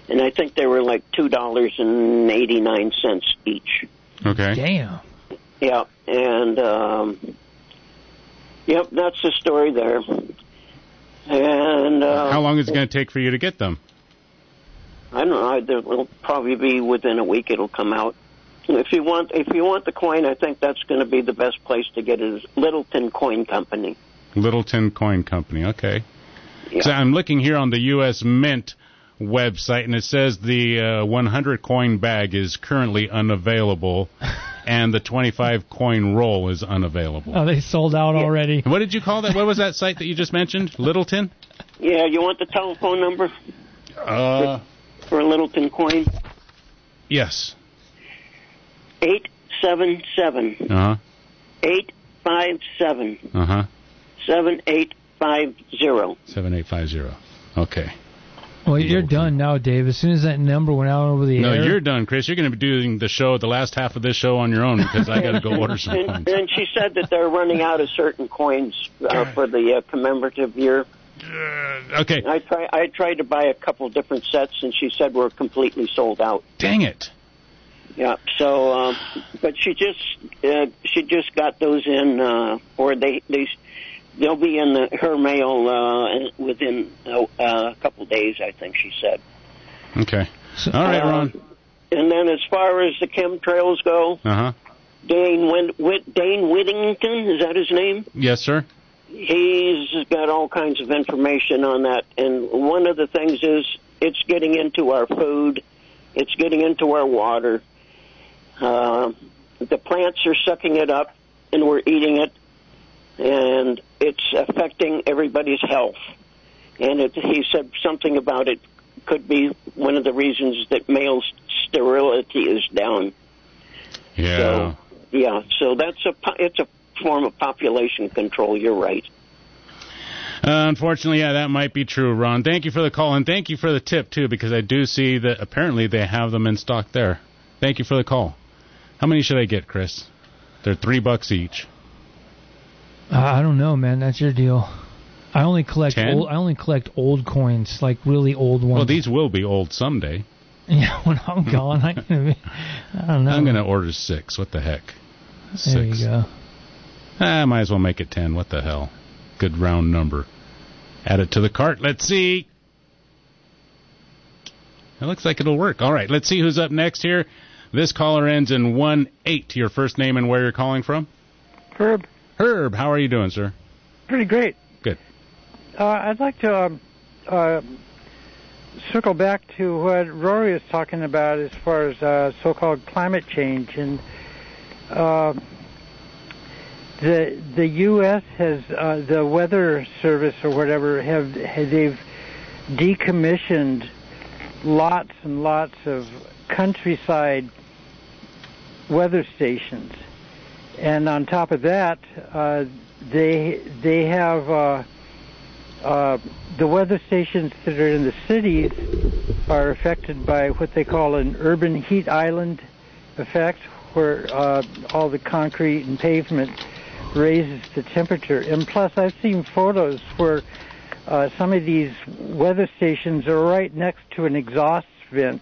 and I think they were like $2.89 each. Okay. Damn. Yeah, and yep, that's the story there. And how long is it going to take for you to get them? I don't know. It'll probably be within a week. It'll come out. If you want the coin, I think that's going to be the best place to get it. Is Littleton Coin Company. Littleton Coin Company. Okay. Yeah. So I'm looking here on the U.S. Mint website, and it says the 100 coin bag is currently unavailable, and the 25 coin roll is unavailable. Oh, they sold out already. What did you call that? What was that site that you just mentioned? Littleton? Yeah. You want the telephone number? For Littleton Coin? Yes. 877. 857. 7850. 7850. Okay. Well, you're done now, Dave. As soon as that number went out over the air. No, you're done, Chris. You're going to be doing the last half of this show on your own because I got to go order some coins. And she said that they're running out of certain coins for the commemorative year. Okay. I tried to buy a couple different sets, and she said we're completely sold out. Dang it. Yeah. So, but she just got those in, or they'll be in her mail within a couple days, I think she said. Okay. All right, Ron. And then as far as the chemtrails go, Dane Whittington, is that his name? Yes, sir. He's got all kinds of information on that, and one of the things is it's getting into our food, it's getting into our water. The plants are sucking it up, and we're eating it, and it's affecting everybody's health. And he said something about it could be one of the reasons that male sterility is down. Yeah. So it's a form of population control. You're right. Unfortunately, yeah, that might be true, Ron. Thank you for the call, and thank you for the tip, too, because I do see that apparently they have them in stock there. Thank you for the call. How many should I get, Chris? They're $3 each. I don't know, man. That's your deal. I only collect old coins, like really old ones. Well, these will be old someday. Yeah, when I'm gone, I don't know. I'm going to order 6. What the heck? 6. There you go. I might as well make it 10. What the hell? Good round number. Add it to the cart. Let's see. It looks like it'll work. All right, let's see who's up next here. This caller ends in 18. Your first name and where you're calling from? Herb. Herb, how are you doing, sir? Pretty great. Good. I'd like to circle back to what Rory was talking about as far as so-called climate change. And the U.S. has, the Weather Service or whatever, they've decommissioned lots and lots of countryside weather stations. And on top of that, they have the weather stations that are in the cities are affected by what they call an urban heat island effect, where all the concrete and pavement raises the temperature. And plus, I've seen photos where some of these weather stations are right next to an exhaust vent.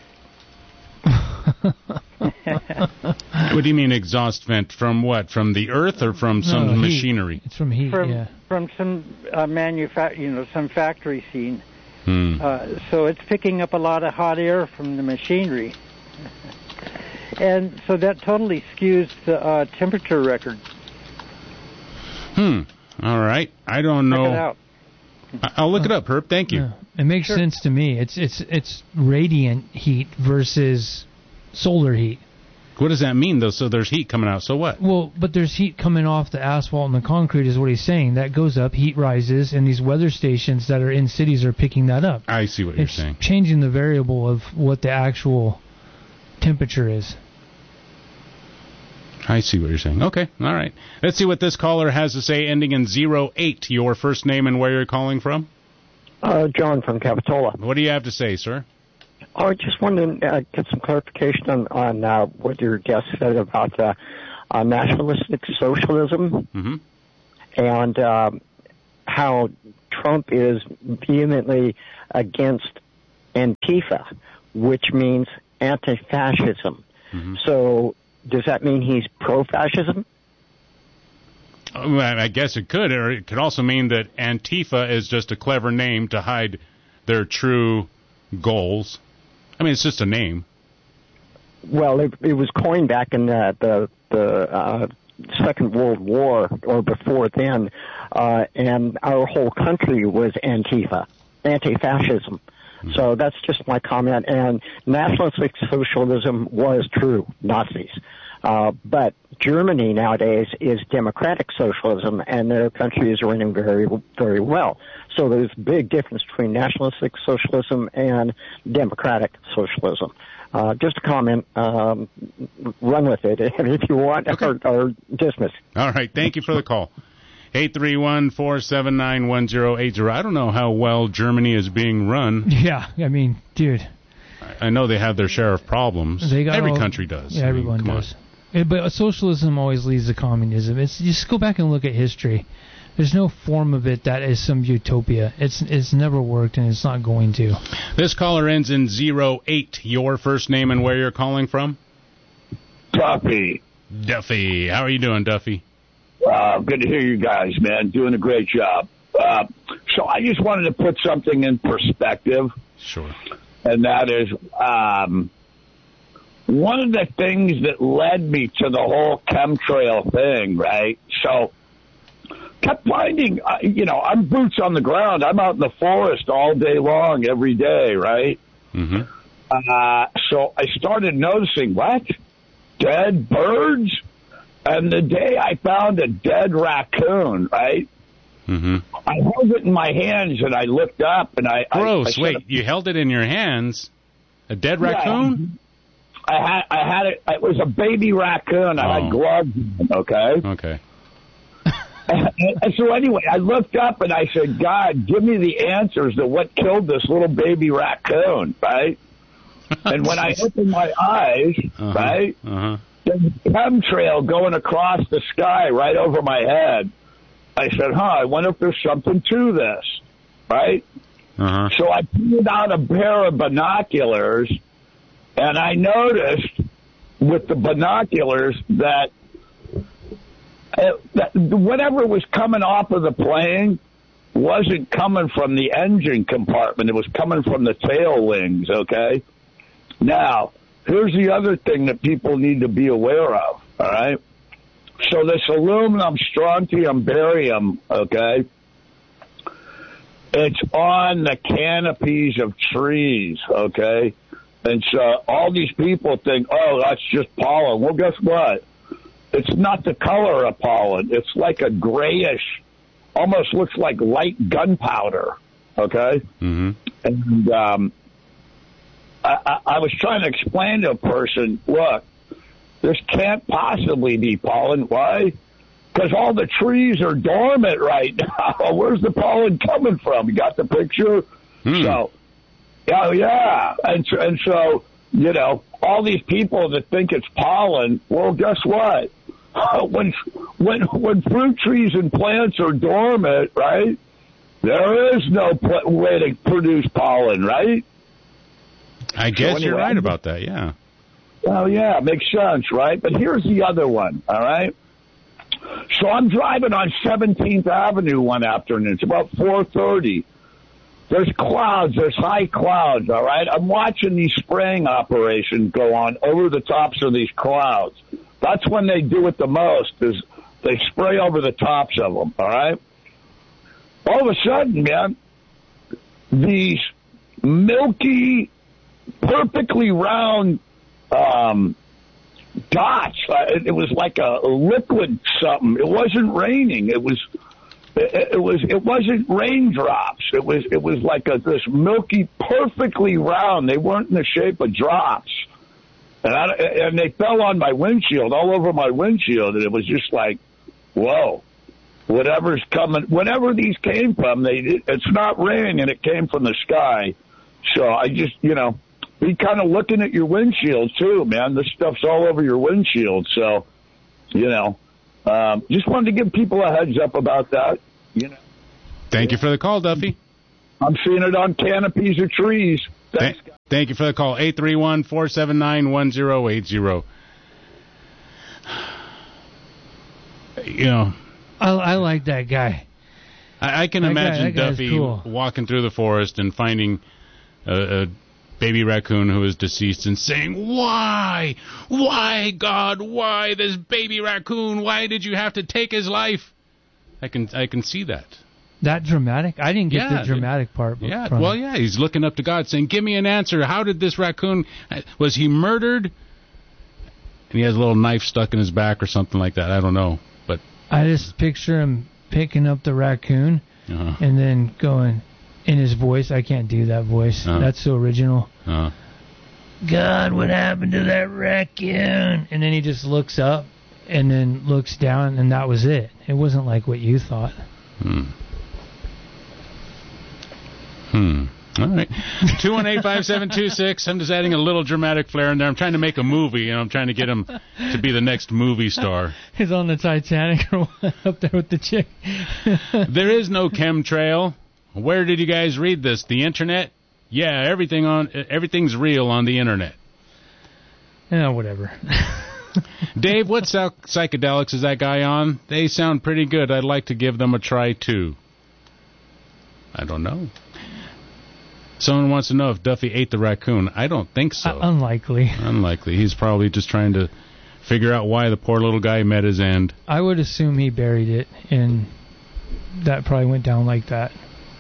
What do you mean exhaust vent? From what? From the earth or from some machinery? It's from heat, From some some factory scene. So it's picking up a lot of hot air from the machinery. And so that totally skews the temperature record. All right. I don't know. Check it out. I'll look it up, Herb. Thank you. Yeah. It makes sense to me. It's radiant heat versus solar heat. What does that mean, though? So there's heat coming out. So what? Well, but there's heat coming off the asphalt and the concrete is what he's saying. That goes up, heat rises, and these weather stations that are in cities are picking that up. I see what you're saying. It's changing the variable of what the actual temperature is. I see what you're saying. Okay, all right. Let's see what this caller has to say, ending in 08. Your first name and where you're calling from? John from Capitola. What do you have to say, sir? I just wanted to get some clarification on what your guest said about nationalistic socialism and how Trump is vehemently against Antifa, which means anti-fascism. So does that mean he's pro-fascism? Well, I guess it could, or it could also mean that Antifa is just a clever name to hide their true goals. I mean, it's just a name. Well, it was coined back in the Second World War, or before then, and our whole country was Antifa, anti-fascism. So that's just my comment. And nationalistic socialism was true, Nazis. But Germany nowadays is democratic socialism, and their country is running very, very well. So there's a big difference between nationalistic socialism and democratic socialism. Just a comment. Run with it if you want, or dismiss. All right. Thank you for the call. 831-479-1080. I don't know how well Germany is being run. Yeah, I mean, dude. I know they have their share of problems. Every country does. Yeah, everyone does. But socialism always leads to communism. It's just go back and look at history. There's no form of it that is some utopia. It's never worked, and it's not going to. This caller ends in 08. Your first name and where you're calling from? Duffy. Duffy. How are you doing, Duffy? Good to hear you guys, man. Doing a great job. So I just wanted to put something in perspective. Sure. And that is one of the things that led me to the whole chemtrail thing, right? So kept finding, I'm boots on the ground. I'm out in the forest all day long, every day, right? Mm-hmm. So I started noticing, what? Dead birds? And the day I found a dead raccoon, right? Mm-hmm. I held it in my hands and I looked up and Gross. Wait, you held it in your hands? A dead raccoon? I had it. It was a baby raccoon. I had gloves on, okay? Okay. And so anyway, I looked up and I said, God, give me the answers to what killed this little baby raccoon, right? And when I opened my eyes, right, there's a chemtrail going across the sky right over my head. I said, I wonder if there's something to this, right? So I pulled out a pair of binoculars, and I noticed with the binoculars that whatever was coming off of the plane wasn't coming from the engine compartment. It was coming from the tail wings, okay? Now, here's the other thing that people need to be aware of, all right? So this aluminum, strontium, barium, okay, it's on the canopies of trees, okay? And so all these people think, that's just pollen. Well, guess what? It's not the color of pollen. It's like a grayish, almost looks like light gunpowder, okay? Mm-hmm. And I was trying to explain to a person, look, this can't possibly be pollen. Why? Because all the trees are dormant right now. Where's the pollen coming from? You got the picture? So, yeah. And so, all these people that think it's pollen, well, guess what? When fruit trees and plants are dormant, right, there is no way to produce pollen, right? I guess you're right about that, yeah. Well, yeah, makes sense, right? But here's the other one, all right? So I'm driving on 17th Avenue one afternoon. It's about 4:30. There's clouds. There's high clouds, all right? I'm watching these spraying operations go on over the tops of these clouds. That's when they do it the most, is they spray over the tops of them, all right? All of a sudden, man, these milky, perfectly round dots. It was like a liquid something. It wasn't raining. It wasn't raindrops. It was like this milky, perfectly round. They weren't in the shape of drops, and they fell on my windshield, all over my windshield, and it was just like, whoa. Whatever's coming, whenever these came from, it's not rain, and it came from the sky. So I just, be kind of looking at your windshield too, man. This stuff's all over your windshield. So, just wanted to give people a heads up about that. Thank you for the call, Duffy. I'm seeing it on canopies of trees. Thanks. Thank you for the call. 831-479-1080. You know, I like that guy. I can imagine Duffy cool. walking through the forest and finding a baby raccoon who is deceased and saying, "Why? Why, God? Why this baby raccoon? Why did you have to take his life?" I can see that. That dramatic? I didn't get the dramatic part. Yeah, well, yeah, he's looking up to God saying, "Give me an answer. How did this raccoon, was he murdered?" And he has a little knife stuck in his back or something like that. I don't know. But I just picture him picking up the raccoon and then going in his voice. I can't do that voice. That's so original. God, what happened to that raccoon? And then he just looks up and then looks down, and that was it. It wasn't like what you thought. All right. 218-5726. I'm just adding a little dramatic flair in there. I'm trying to make a movie, and I'm trying to get him to be the next movie star. He's on the Titanic or what, up there with the chick. There is no chemtrail. Where did you guys read this? The internet? Yeah, everything's real on the internet. Yeah, whatever. Dave, what psychedelics is that guy on? They sound pretty good. I'd like to give them a try, too. I don't know. Someone wants to know if Duffy ate the raccoon. I don't think so. Unlikely. He's probably just trying to figure out why the poor little guy met his end. I would assume he buried it, and that probably went down like that.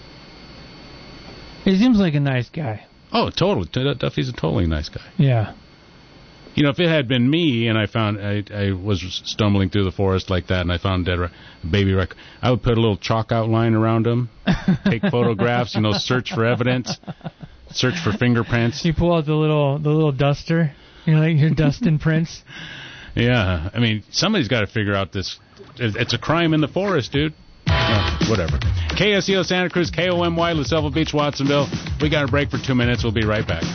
He seems like a nice guy. Oh, totally. Duffy's a totally nice guy. Yeah. You know, if it had been me and I was stumbling through the forest like that and I found a baby raccoon, I would put a little chalk outline around him, take photographs, search for evidence, search for fingerprints. You pull out the little duster, like you're dusting prints. Yeah, I mean, somebody's got to figure out this. It's a crime in the forest, dude. Whatever. KSEO Santa Cruz, KOMY, LaSalle Beach, Watsonville. We got a break for 2 minutes. We'll be right back.